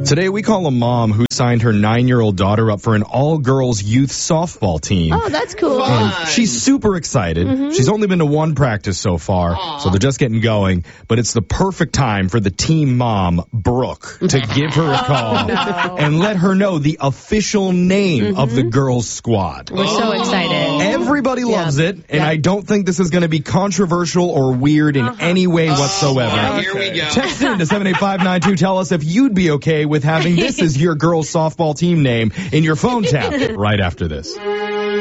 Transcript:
Today, we call a mom who signed her 9-year-old daughter up for an all-girls youth softball team. Oh, that's cool. And she's super excited. She's only been to one practice so far, so they're just getting going. But it's the perfect time for the team mom, Brooke, to give her a call and let her know the official name of the girls' squad. We're so excited. Everybody loves it, and I don't think this is going to be controversial or weird in any way whatsoever. Here we go. Text in to 78592. Tell us if you'd be okay with having this as your girls' softball team name in your phone tap right after this.